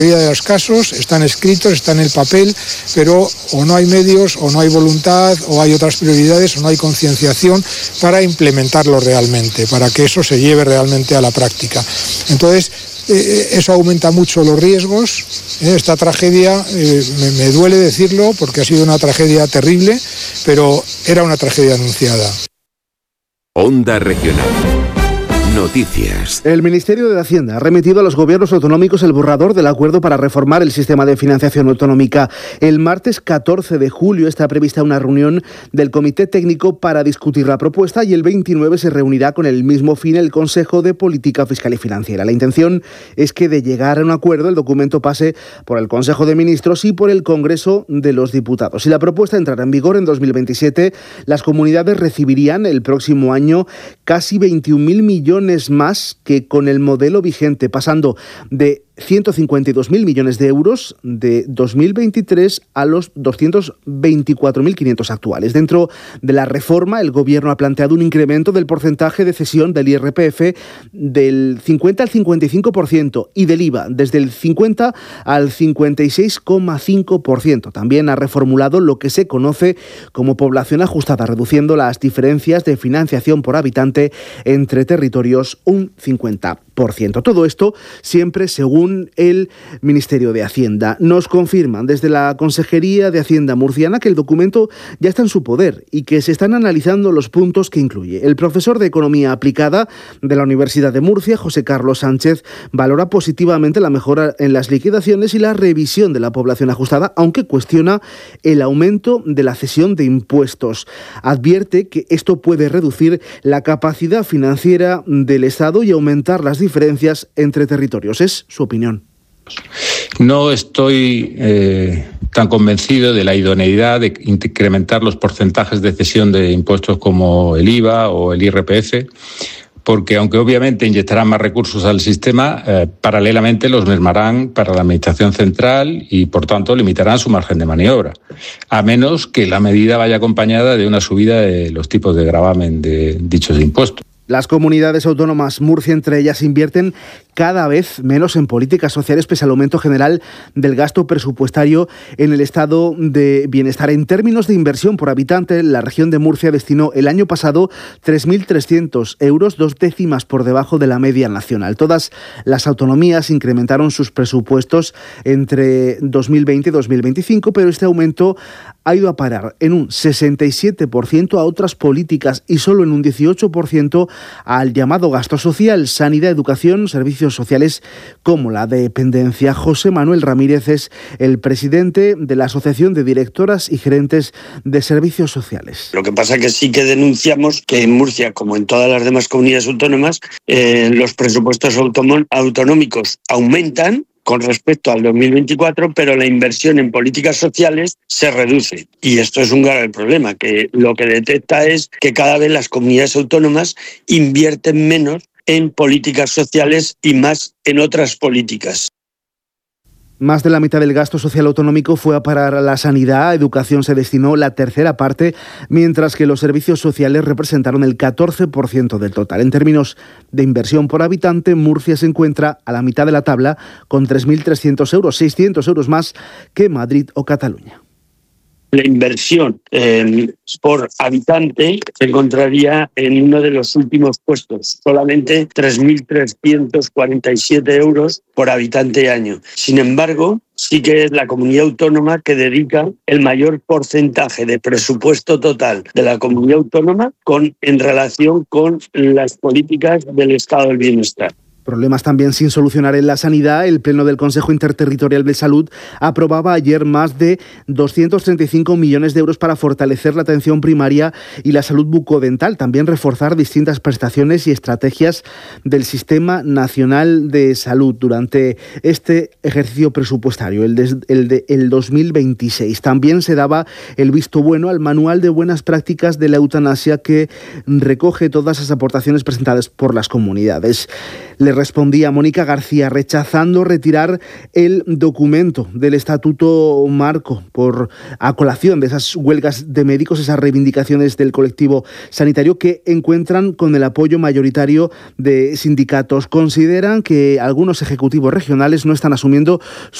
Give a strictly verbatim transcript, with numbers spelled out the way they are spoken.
La mayoría de los casos están escritos, están en el papel, pero o no hay medios, o no hay voluntad, o hay otras prioridades, o no hay concienciación para implementarlo realmente, para que eso se lleve realmente a la práctica. Entonces, eh, eso aumenta mucho los riesgos. Eh, esta tragedia, eh, me, me duele decirlo porque ha sido una tragedia terrible, pero era una tragedia anunciada. Onda Regional. Noticias. El Ministerio de Hacienda ha remitido a los gobiernos autonómicos el borrador del acuerdo para reformar el sistema de financiación autonómica. El martes catorce de julio está prevista una reunión del Comité Técnico para discutir la propuesta y el veintinueve se reunirá con el mismo fin el Consejo de Política Fiscal y Financiera. La intención es que de llegar a un acuerdo el documento pase por el Consejo de Ministros y por el Congreso de los Diputados. Si la propuesta entrara en vigor en dos mil veintisiete, las comunidades recibirían el próximo año casi veintiún mil millones más que con el modelo vigente, pasando de ciento cincuenta y dos mil millones de euros de dos mil veintitrés a los doscientos veinticuatro mil quinientos actuales. Dentro de la reforma, el Gobierno ha planteado un incremento del porcentaje de cesión del I R P F del cincuenta al cincuenta y cinco por ciento y del I V A desde el cincuenta al cincuenta y seis coma cinco por ciento. También ha reformulado lo que se conoce como población ajustada, reduciendo las diferencias de financiación por habitante entre territorios un cincuenta por ciento. Todo esto siempre según el Ministerio de Hacienda. Nos confirman desde la Consejería de Hacienda murciana que el documento ya está en su poder y que se están analizando los puntos que incluye. El profesor de Economía Aplicada de la Universidad de Murcia, José Carlos Sánchez, valora positivamente la mejora en las liquidaciones y la revisión de la población ajustada, aunque cuestiona el aumento de la cesión de impuestos. Advierte que esto puede reducir la capacidad financiera del Estado y aumentar las diferencias entre territorios. Es su opinión. No estoy eh, tan convencido de la idoneidad de incrementar los porcentajes de cesión de impuestos como el I V A o el I R P F, porque aunque obviamente inyectarán más recursos al sistema, eh, paralelamente los mermarán para la Administración Central y, por tanto, limitarán su margen de maniobra, a menos que la medida vaya acompañada de una subida de los tipos de gravamen de dichos impuestos. Las comunidades autónomas, Murcia entre ellas, invierten cada vez menos en políticas sociales pese al aumento general del gasto presupuestario en el estado de bienestar. En términos de inversión por habitante, la región de Murcia destinó el año pasado tres mil trescientos euros, dos décimas por debajo de la media nacional. Todas las autonomías incrementaron sus presupuestos entre dos mil veinte y dos mil veinticinco, pero este aumento ha ido a parar en un sesenta y siete por ciento a otras políticas y solo en un dieciocho por ciento al llamado gasto social, sanidad, educación, servicios sociales como la dependencia. José Manuel Ramírez es el presidente de la Asociación de Directoras y Gerentes de Servicios Sociales. Lo que pasa es que sí que denunciamos que en Murcia, como en todas las demás comunidades autónomas, eh, los presupuestos autom- autonómicos aumentan con respecto al dos mil veinticuatro, pero la inversión en políticas sociales se reduce. Y esto es un grave problema, que lo que detecta es que cada vez las comunidades autónomas invierten menos en políticas sociales y más en otras políticas. Más de la mitad del gasto social autonómico fue a parar a la sanidad. A educación se destinó la tercera parte, mientras que los servicios sociales representaron el catorce por ciento del total. En términos de inversión por habitante, Murcia se encuentra a la mitad de la tabla con tres mil trescientos euros, seiscientos euros más que Madrid o Cataluña. La inversión eh, por habitante se encontraría en uno de los últimos puestos, solamente tres mil trescientos cuarenta y siete euros por habitante año. Sin embargo, sí que es la comunidad autónoma que dedica el mayor porcentaje de presupuesto total de la comunidad autónoma con, en relación con las políticas del Estado del Bienestar. Problemas también sin solucionar en la sanidad. El Pleno del Consejo Interterritorial de Salud aprobaba ayer más de doscientos treinta y cinco millones de euros para fortalecer la atención primaria y la salud bucodental. También reforzar distintas prestaciones y estrategias del Sistema Nacional de Salud durante este ejercicio presupuestario, el de, el de el dos mil veintiséis. También se daba el visto bueno al Manual de Buenas Prácticas de la Eutanasia, que recoge todas las aportaciones presentadas por las comunidades. Le respondía Mónica García rechazando retirar el documento del Estatuto Marco por a colación de esas huelgas de médicos, esas reivindicaciones del colectivo sanitario que encuentran con el apoyo mayoritario de sindicatos. Consideran que algunos ejecutivos regionales no están asumiendo